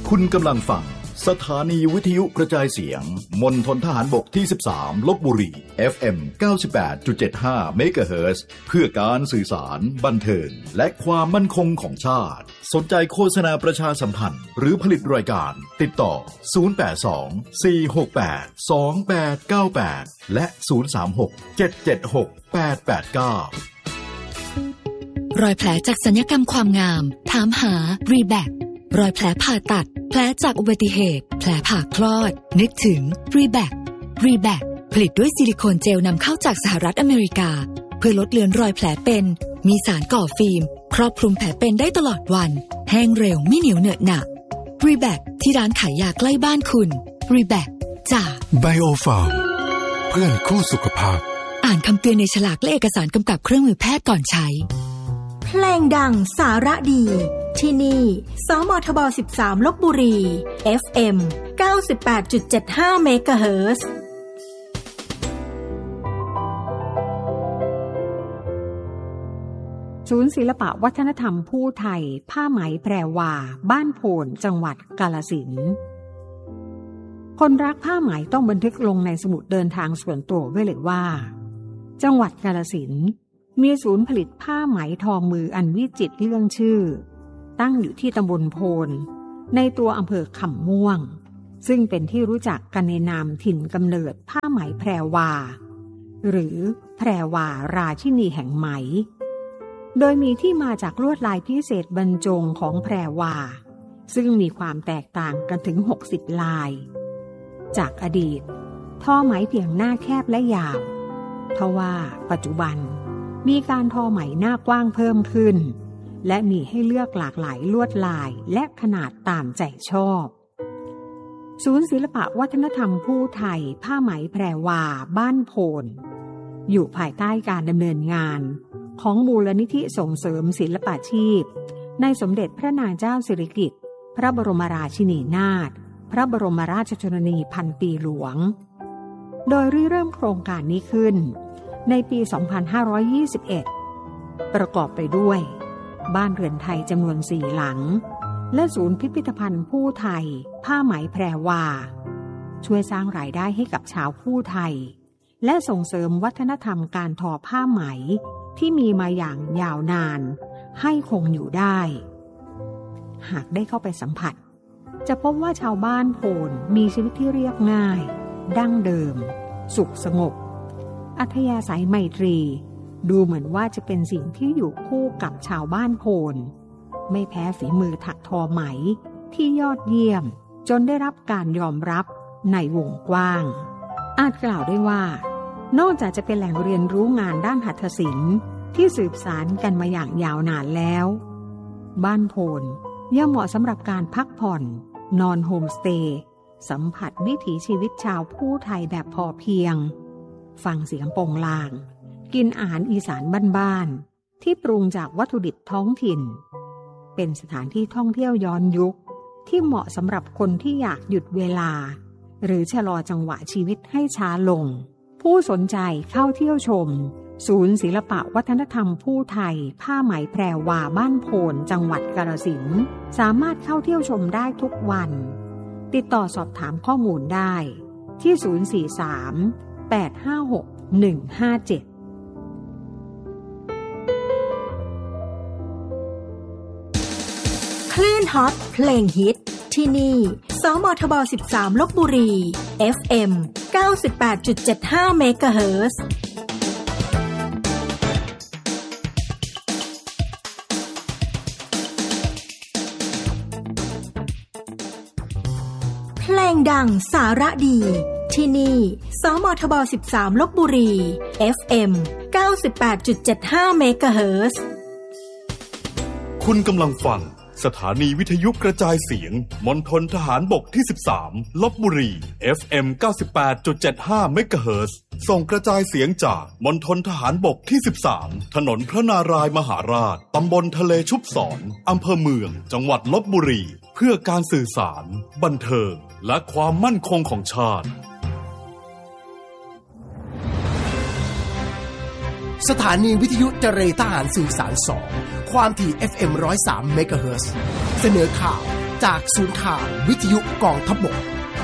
คุณกำลังฟังสถานีวิทยุกระจายเสียงมณฑลทหารบกที่13ลพบุรี FM 98.75 เมกะเฮิรตซ์เพื่อการสื่อสารบันเทิงและความมั่นคงของชาติสนใจโฆษณาประชาสัมพันธ์หรือผลิตรายการติดต่อ082 468 2898และ036 776 889 รอยแผลจากศัลยกรรมความงามถามหา Reback รอยแผลผ่าตัดแผลจากอุบัติเหตุแผลผ่าคลอดนึกถึง Reback ผลิตด้วยซิลิโคนเจลนำเข้าจากสหรัฐอเมริกาเพื่อลดเลือนรอยแผลเป็นมีสารก่อฟิล์มครอบคลุมแผลเป็นได้ตลอดวันแห้งเร็วไม่เหนียวเหนอะหนะ Reback ที่ร้านขายยาใกล้บ้านคุณ Reback จาก Biofarm เพื่อนคู่สุขภาพอ่านคำเตือนในฉลากและเอกสารกำกับเครื่องมือแพทย์ก่อนใช้เพลงดังสาระดีที่นี่สมทบ13ลพบุรี FM 98.75 เมกะเฮิรตซ์ศูนย์ศิลปะวัฒนธรรมผู้ไทยผ้าไหมแพรวาบ้านโพนจังหวัดกาฬสินธุ์คนรักผ้าไหมต้องบันทึกลงในสมุดเดินทางส่วนตัวไว้เลยว่าจังหวัดกาฬสินธุ์มีศูนย์ผลิตผ้าไหมทอมืออันวิจิตรเรื่องชื่อตั้งอยู่ที่ตำบลโพนในตัวอำเภอขำม่วงซึ่งเป็นที่รู้จักกันในนามถิ่นกำเนิดผ้าไหมแพรวาหรือแพรวาราชินีแห่งไหมโดยมีที่มาจากลวดลายพิเศษบรรจงของแพรวาซึ่งมีความแตกต่างกันถึง60ลายจากอดีตทอไหมเพียงหน้าแคบและยาวทว่าปัจจุบันมีการทอไหมหน้ากว้างเพิ่มขึ้นและมีให้เลือกหลากหลายลวดลายและขนาดตามใจชอบศูนย์ศิลปะวัฒนธรรมผู้ไทยผ้าไหมแพรวาบ้านโพนอยู่ภายใต้การดำเนินงานของมูลนิธิส่งเสริมศิลปาชีพในสมเด็จพระนางเจ้าสิริกิติ์พระบรมราชินีนาถพระบรมราชชนนีพันปีหลวงโดยเริ่มโครงการนี้ขึ้นในปี 2521 ประกอบไปด้วยบ้านเรือนไทยจำนวน4หลังและศูนย์พิพิธภัณฑ์ผู้ไทยผ้าไหมแพรวาช่วยสร้างรายได้ให้กับชาวผู้ไทยและส่งเสริมวัฒนธรรมการทอผ้าไหมที่มีมาอย่างยาวนานให้คงอยู่ได้หากได้เข้าไปสัมผัสจะพบว่าชาวบ้านโพนมีชีวิตที่เรียบง่ายดั้งเดิมสุขสงบอัธยาศัยไมตรีดูเหมือนว่าจะเป็นสิ่งที่อยู่คู่กับชาวบ้านโพนไม่แพ้ฝีมือถักทอไหมที่ยอดเยี่ยมจนได้รับการยอมรับในวงกว้างอาจกล่าวได้ว่านอกจากจะเป็นแหล่งเรียนรู้งานด้านหัตถศิลป์ที่สืบสานกันมาอย่างยาวนานแล้วบ้านโพนยังเหมาะสำหรับการพักผ่อนนอนโฮมสเตย์สัมผัสวิถีชีวิตชาวผู้ไทยแบบพอเพียงฟังเสียงโป่งลางกินอาหารอีสานบ้านๆที่ปรุงจากวัตถุดิบท้องถิ่นเป็นสถานที่ท่องเที่ยวย้อนยุคที่เหมาะสำหรับคนที่อยากหยุดเวลาหรือชะลอจังหวะชีวิตให้ช้าลงผู้สนใจเข้าเที่ยวชมศูนย์ศิลปะวัฒนธรรมผู้ไทยผ้าไหมแพรวาบ้านโพนจังหวัดกาฬสินธุ์สามารถเข้าเที่ยวชมได้ทุกวันติดต่อสอบถามข้อมูลได้ที่043-856-157 คลื่นฮอตเพลงฮิตที่นี่สมทบ13ลพบุรี FM 98.75 เมกะเฮิรตซ์เพลงดังสาระดีที่นี่สมทบ13ลพบุรี FM 98.75 เมกะเฮิรตซ์คุณกำลังฟังสถานีวิทยุกระจายเสียงมณฑลทหารบกที่13ลพบุรี FM 98.75 เมกะเฮิรตซ์ส่งกระจายเสียงจากมณฑลทหารบกที่13ถนนพระนารายณ์มหาราชตำบลทะเลชุบศรอำเภอเมืองจังหวัดลพบุรีเพื่อการสื่อสารบันเทิงและความมั่นคงของชาติสถานีวิทยุเจรทหารสื่อสาร2ความถี่ FM 103 เมกะเฮิรตซ์เสนอข่าวจากศูนย์ข่าววิทยุกองทัพบก